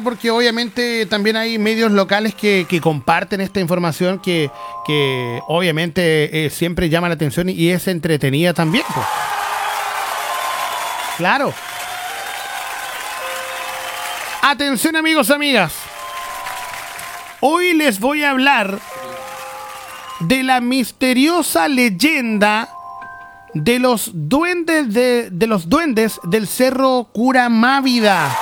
pasar porque obviamente también hay medios locales que comparten esta información que obviamente siempre llama la atención y es entretenida también, pues. Claro. Atención, amigos, amigas. Hoy les voy a hablar de la misteriosa leyenda de los duendes de los duendes del Cerro Curamávida.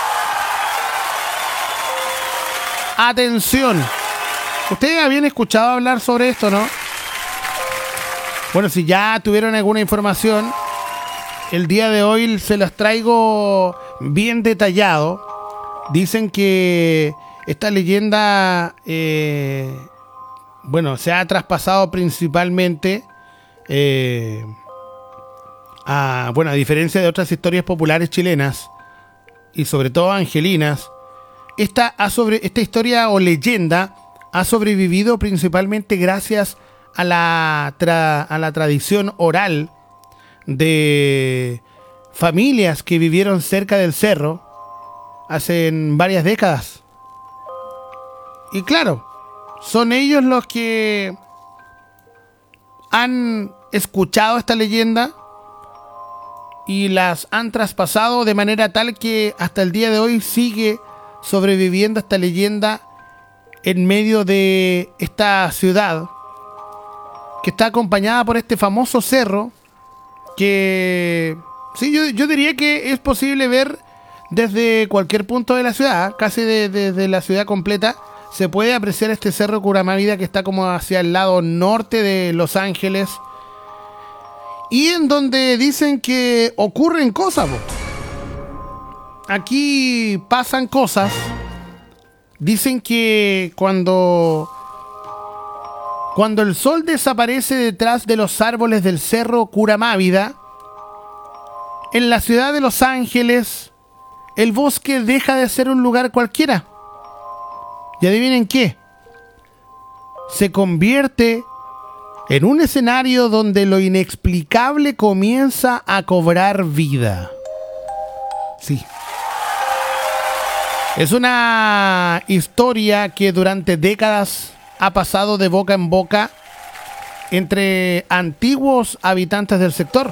Atención. Ustedes habían escuchado hablar sobre esto, ¿no? Bueno, si ya tuvieron alguna información, el día de hoy se las traigo bien detallado. Dicen que esta leyenda, se ha traspasado principalmente a diferencia de otras historias populares chilenas y sobre todo angelinas, esta historia o leyenda ha sobrevivido principalmente gracias a la tradición oral de familias que vivieron cerca del cerro hace varias décadas. Y claro, son ellos los que han escuchado esta leyenda y las han traspasado de manera tal que hasta el día de hoy sigue sobreviviendo esta leyenda en medio de esta ciudad que está acompañada por este famoso cerro que sí, yo diría que es posible ver desde cualquier punto de la ciudad, casi desde la ciudad completa. Se puede apreciar este Cerro Curamávida que está como hacia el lado norte de Los Ángeles y en donde dicen que ocurren cosas, po. Aquí pasan cosas. Dicen que cuando el sol desaparece detrás de los árboles del Cerro Curamávida, en la ciudad de Los Ángeles, el bosque deja de ser un lugar cualquiera. ¿Y adivinen qué? Se convierte en un escenario donde lo inexplicable comienza a cobrar vida. Sí. Es una historia que durante décadas ha pasado de boca en boca entre antiguos habitantes del sector.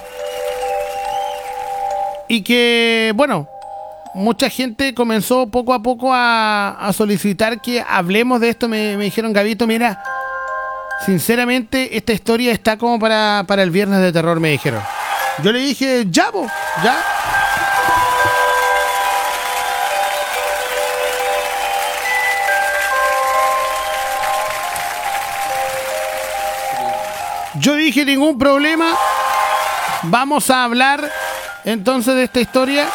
Y que, mucha gente comenzó poco a poco a solicitar que hablemos de esto. Me dijeron, Gabito, mira, sinceramente esta historia está como para el viernes de terror, me dijeron. Yo le dije, ya. Yo dije, ningún problema. Vamos a hablar entonces de esta historia.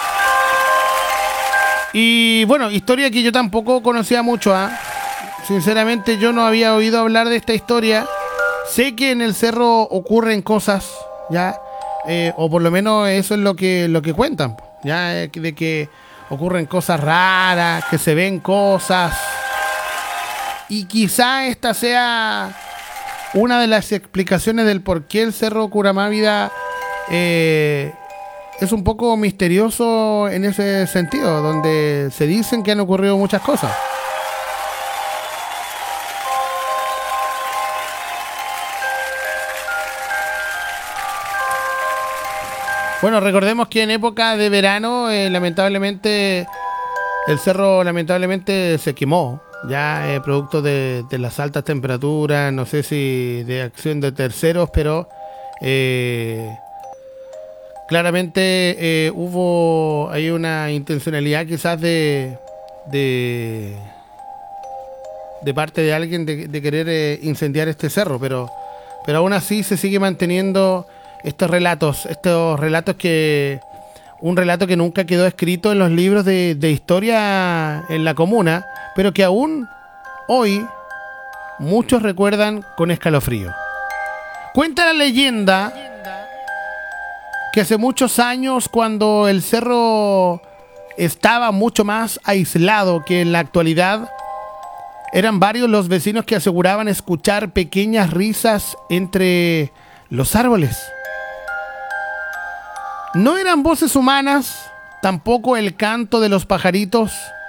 Y historia que yo tampoco conocía mucho, ¿eh? Sinceramente yo no había oído hablar de esta historia. Sé que en el cerro ocurren cosas, ¿ya? O por lo menos eso es lo que cuentan, ¿ya? De que ocurren cosas raras, que se ven cosas. Y quizá esta sea una de las explicaciones del por qué el Cerro Curamávida es un poco misterioso en ese sentido, donde se dicen que han ocurrido muchas cosas. Recordemos que en época de verano, lamentablemente, el cerro se quemó, ya producto de las altas temperaturas, no sé si de acción de terceros, pero claramente hubo ahí una intencionalidad quizás de parte de alguien de querer incendiar este cerro, pero aún así se sigue manteniendo estos relatos que un relato que nunca quedó escrito en los libros de historia en la comuna, pero que aún hoy muchos recuerdan con escalofrío. Cuenta la leyenda que hace muchos años, cuando el cerro estaba mucho más aislado que en la actualidad, eran varios los vecinos que aseguraban escuchar pequeñas risas entre los árboles. No eran voces humanas, tampoco el canto de los pajaritos,